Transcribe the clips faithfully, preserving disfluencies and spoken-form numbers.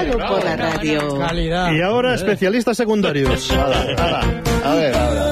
Solo por la radio. Calidad. Y ahora especialistas secundarios. Ala, ala. A ver, a ver.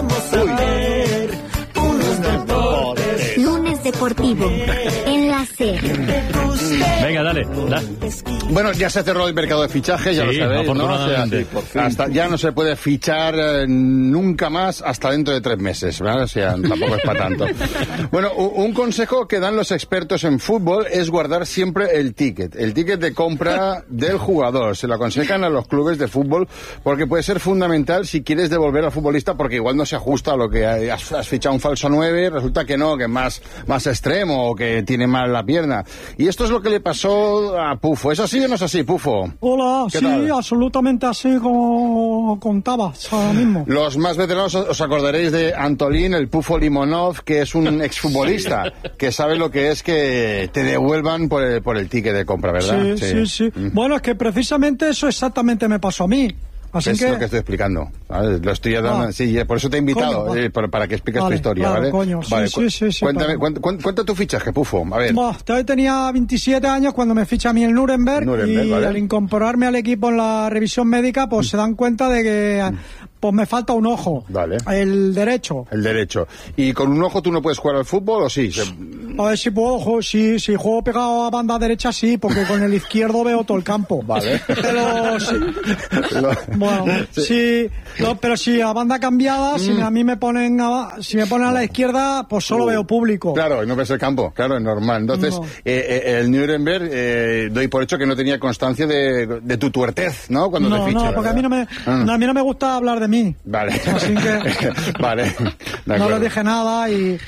Uy. Lunes Deportivo. Enlace. Venga, dale, dale. Bueno, ya se cerró el mercado de fichajes, ya Sí, lo sabéis, ¿no? O sea, afortunadamente. hasta, ya no se puede fichar eh, nunca más hasta dentro de tres meses, ¿verdad? O sea, tampoco es para tanto. Bueno, u- un consejo que dan los expertos en fútbol es guardar siempre el ticket, el ticket de compra del jugador. Se lo aconsejan a los clubes de fútbol porque puede ser fundamental si quieres devolver al futbolista, porque igual no se ajusta a lo que has, has fichado un falso nueve, resulta que no, que es más, más extremo o que tiene mal la pierna. Y esto es lo que le pasó a Pufo. ¿Es así o no es así, Pufo? Hola, ¿Qué sí, tal? absolutamente así como contabas ahora mismo. Los más veteranos os acordaréis de Antolín, el Pufo Limonov, que es un exfutbolista que sabe lo que es que te devuelvan por el, por el ticket de compra, ¿verdad? Sí, sí, sí. Mm. Bueno, es que precisamente eso exactamente me pasó a mí. Así Es que... lo que estoy explicando, ¿sabes? Lo estoy dando, Ah. sí, por eso te he invitado, Coño, va. eh, para, para que expliques Vale, tu historia, claro, ¿vale? coño, sí, Vale, sí, cu- sí, sí, Cuéntame, para- cuént- cuént- cuenta tu fichaje, Pufo, a ver. Buah, yo tenía veintisiete años cuando me ficha a mí el Nuremberg, Nuremberg, y vale. al incorporarme al equipo en la revisión médica, pues se dan cuenta de que pues me falta un ojo, Vale. el derecho. El derecho. ¿Y con un ojo tú no puedes jugar al fútbol o sí? Se- A ver si puedo, jo- si, si juego pegado a banda derecha sí, porque con el izquierdo veo todo el campo. Vale. Pero sí. Lo- Bueno, sí, no, pero si a banda cambiada, si a mí me ponen a, si me ponen a la izquierda, pues solo veo público. Claro, y no ves el campo, claro, es normal. Entonces, No. eh, eh, el Nuremberg, eh, doy por hecho que no tenía constancia de, de tu tuertez, ¿no? Cuando No, te ficha, no, porque a mí no me, Ah. a mí no me gusta hablar de mí. Vale. Así que- Vale. De No acuerdo. le dije nada y,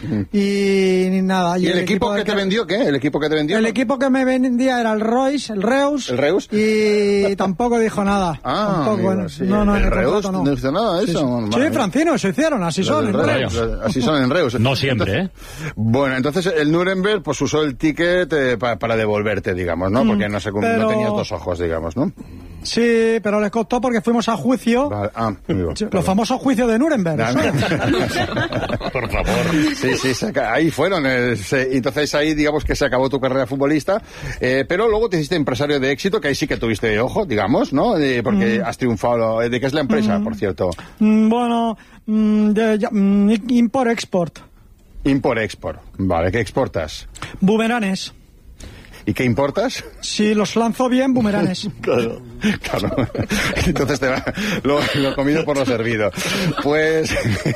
y ni nada. ¿Y el equipo que de- te vendió qué? ¿El equipo que te vendió? El equipo que me vendía era el Reus, el Reus. ¿El Reus? Y tampoco dijo nada. Ah, tampoco, amigo, en- sí. no, no, en ¿El el Reus contrato no. no hizo nada de Sí, eso? sí. Madre Sí, mía. Francino, se hicieron, así Los son. del en Reus, Reus. los- así son en Reus. No siempre, Entonces- Bueno, entonces el Nuremberg pues usó el ticket eh, pa- para devolverte, digamos, ¿no? Porque no, se, cum- no pero- tenías dos ojos, digamos, ¿no? Sí, pero les costó porque fuimos a juicio. Vale. Ah, amigo, Los perdón. famosos juicios de Nuremberg. Ah, ¿sabes? Por favor. Sí, sí, se aca- ahí fueron. eh, se- entonces ahí digamos que se acabó tu carrera futbolista, eh, pero luego te hiciste empresario de éxito, que ahí sí que tuviste ojo, digamos, ¿no? Eh, porque has triunfado. eh, ¿De qué es la empresa, por cierto? Mm, Bueno, mm, de- ya- mm, import-export. Import-export. Vale, ¿qué exportas? Bumeranes. ¿Y qué importas? Si los lanzo bien, bumeranes. Claro, claro. Entonces te va lo, lo comido por lo servido. Pues,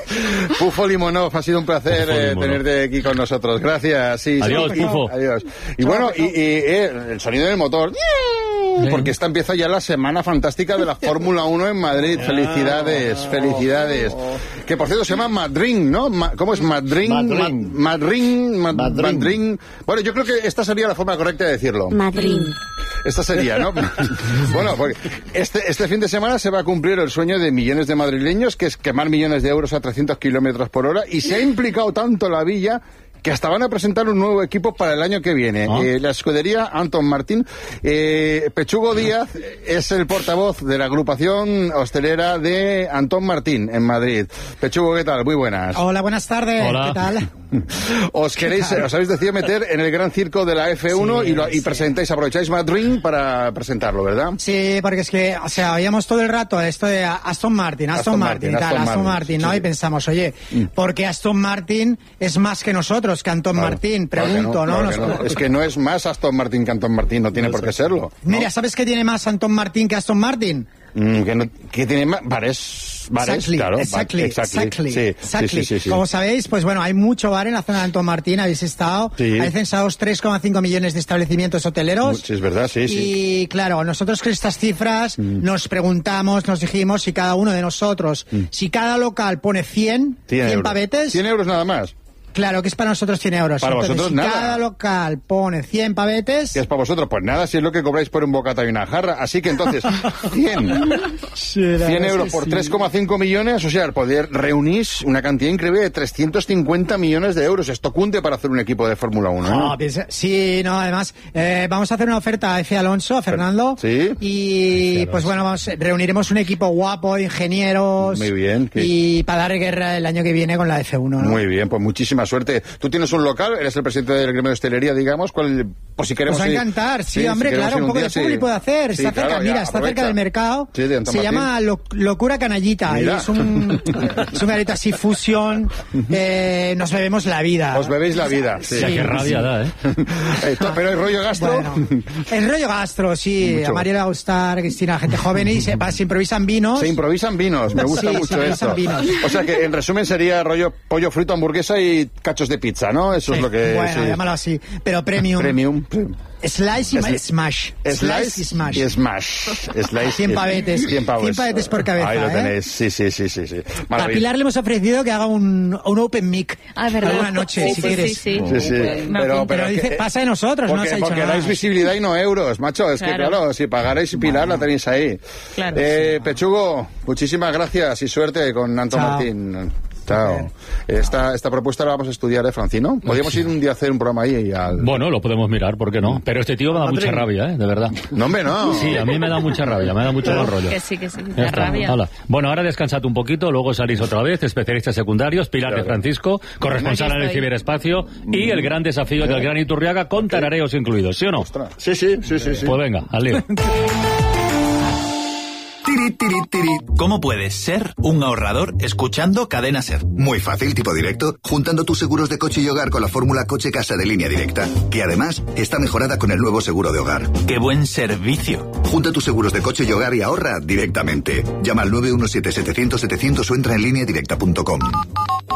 Pufo Limonov, ha sido un placer Pufo eh, Limonov. tenerte aquí con nosotros. Gracias. Sí, sí. Adiós, Pufo. Adiós. Y bueno, y, y, eh, el sonido del motor. Porque esta empieza ya la semana fantástica de la Fórmula uno en Madrid. Felicidades, felicidades. Que por cierto se llama Madrid, ¿no? Ma- ¿Cómo es Madrid? Madrid. Madrid. Ma- Madrid. Madrid. Bueno, yo creo que esta sería la forma correcta de decirlo. Madrid. Esta sería, ¿no? Bueno, porque este, este fin de semana se va a cumplir el sueño de millones de madrileños, que es quemar millones de euros a trescientos kilómetros por hora, y se ha implicado tanto la villa que hasta van a presentar un nuevo equipo para el año que viene. Ah. Eh, la escudería Anton Martín. Eh, Pechugo Díaz es el portavoz de la agrupación hostelera de Anton Martín en Madrid. Pechugo, ¿qué tal? Muy buenas. Hola, buenas tardes. Hola. ¿Qué tal? Os queréis, os habéis decidido meter en el gran circo de la F uno Sí, y, lo, y sí. presentáis, aprovecháis Madrid para presentarlo, ¿verdad? Sí, porque es que, o sea, oíamos todo el rato esto de Aston Martin, Aston, Aston Martin, y Martin, tal, Aston Aston Martin, Martin, sí, ¿no? sí. Y pensamos, oye, ¿por qué Aston Martin es más que nosotros, que Anton Claro, Martin? claro que Pregunto, ¿no? claro que Nos- no. Es que no es más Aston Martin que Anton Martin, no tiene por qué serlo. ¿no? Mira, ¿sabes qué tiene más Anton Martin que Aston Martin? Mm, que, no, que tiene más bares, bares, Exactly, claro. ba- exactly, exactly, Sí, exactly. sí, sí, sí, sí. Como sabéis, pues bueno, hay mucho bar en la zona de Anton Martín, habéis estado. Sí. Hay censados tres coma cinco millones de establecimientos hoteleros. Sí, es verdad, sí, sí. Y claro, nosotros con estas cifras nos preguntamos, nos dijimos si cada uno de nosotros, si cada local pone cien, cien cien euros. pavetes, cien euros nada más. claro que es para nosotros cien euros. Para Entonces, vosotros si nada. cada local pone cien pavetes... ¿Qué es para vosotros? Pues nada, si es lo que cobráis por un bocata y una jarra. Así que entonces, cien, Sí, la cien verdad euros es que por sí. tres coma cinco millones, o sea, poder reunís una cantidad increíble de trescientos cincuenta millones de euros. Esto cunde para hacer un equipo de Fórmula uno, ¿no? No, piensa- sí, no, además, eh, vamos a hacer una oferta a Efe Alonso, a Fernando. Sí. Y pues bueno, vamos, reuniremos un equipo guapo, ingenieros. Muy bien, que- Y para dar guerra el año que viene con la F uno, ¿no? Muy bien, pues muchísimas muchísima suerte. Tú tienes un local, eres el presidente del gremio de hostelería, digamos, cuál, pues si queremos Nos va a ir- encantar, sí, sí, hombre, si queremos claro, ir un poco día, de sí. público puede hacer. Sí, está cerca, claro, ya, mira, está aprovecha. cerca del mercado. Sí, de San Se Martín. llama Lo- Locura Canallita. Y Mira. es un, es un garito así fusión. Eh, nos bebemos la vida. Os bebéis la vida. Sí. Ya, qué rabia da, ¿eh? Eh, to- pero el rollo gastro... Bueno, el rollo gastro, sí. Mucho. A María le va a gustar, a Cristina, gente joven y se, se improvisan vinos. Se improvisan vinos, me gusta Sí, se mucho improvisan esto. vinos. O sea que en resumen sería rollo pollo frito, hamburguesa y cachos de pizza, ¿no? Eso Sí, es lo que... bueno, sí. llámalo así. Pero premium. Premium. Slice y Sli- smash. Slice y smash. y smash. Slice cien y- pavetes. cien pavos. cien pavetes por cabeza, Ahí lo ¿eh? tenéis. Sí, sí, sí, sí. sí. A Maravilla. Pilar le hemos ofrecido que haga un, un open mic. Ah, es verdad. Alguna noche, Sí, si sí, quieres. sí, sí. Sí, sí. Me Pero, apunto. Pero dice, que- pasa de nosotros, no porque, se ha dicho porque nada. dais visibilidad y no euros, macho. Es que Claro. claro, si pagarais y Pilar la tenéis ahí. Claro. Eh, Pechugo, muchísimas gracias y suerte con Antón Chao. Martín. Chao. Esta, esta propuesta la vamos a estudiar, ¿eh, Francino? Podríamos ir un día a hacer un programa ahí y al... Bueno, lo podemos mirar, ¿por qué no? Pero este tío me da mucha rabia, ¿eh? De verdad. No, hombre, no. Sí, a mí me da mucha rabia, me da mucho mal rollo. Que sí, que sí. Ya La está, rabia. hala. Bueno, ahora descansad un poquito, luego salís otra vez, especialistas secundarios, Pilar Claro. de Francisco, corresponsal Aquí en el estoy. ciberespacio y el gran desafío del Gran Iturriaga con tarareos incluidos, ¿sí o no? Ostras. Sí, sí, sí, sí. sí. Pues venga, al lío. Tiri, tiri, tiri. ¿Cómo puedes ser un ahorrador escuchando Cadena Ser? Muy fácil, tipo directo, juntando tus seguros de coche y hogar con la fórmula Coche Casa de Línea Directa, que además está mejorada con el nuevo seguro de hogar. ¡Qué buen servicio! Junta tus seguros de coche y hogar y ahorra directamente. Llama al nueve uno siete, setecientos, setecientos o entra en línea directa punto com.